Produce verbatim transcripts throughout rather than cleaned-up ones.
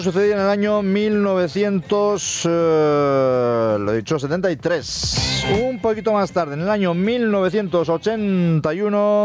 sucedía en el año mil novecientos, eh, lo he dicho, setenta y tres. Un poquito más tarde, en el año mil novecientos ochenta y uno,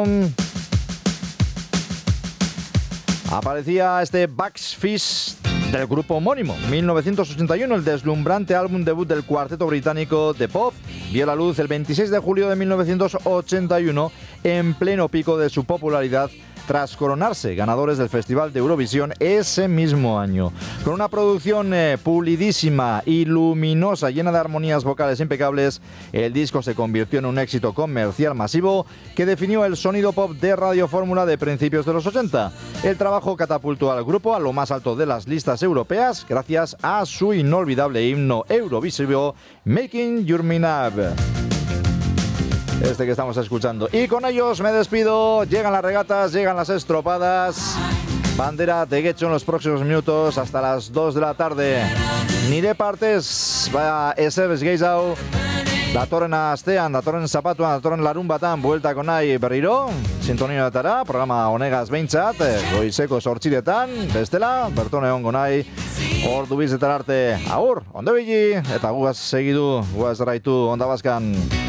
aparecía este Bucks Fizz del grupo homónimo. mil novecientos ochenta y uno, el deslumbrante álbum debut del cuarteto británico de pop, vio la luz el veintiséis de julio de mil novecientos ochenta y uno, en pleno pico de su popularidad, tras coronarse ganadores del Festival de Eurovisión ese mismo año. Con una producción eh, pulidísima y luminosa, llena de armonías vocales impecables, el disco se convirtió en un éxito comercial masivo que definió el sonido pop de Radio Fórmula de principios de los ochenta. El trabajo catapultó al grupo a lo más alto de las listas europeas gracias a su inolvidable himno eurovisivo Making Your Mind Up, este que estamos escuchando. Y con ellos me despido. Llegan las regatas, llegan las estropadas. Bandera de Getxo en los próximos minutos hasta las dos de la tarde. Nire partez, ba, ezebez gehiago, datorren astean, datorren zapatuan, datorren larun batan, bueltako nahi berriro, sintonioetara, programa honegaz behintzat, goizeko sortxiretan, bestela, bertone hongo nahi, ordu bizetar arte, agur, ondo bili, eta guaz segidu, guaz raitu, ondabazkan.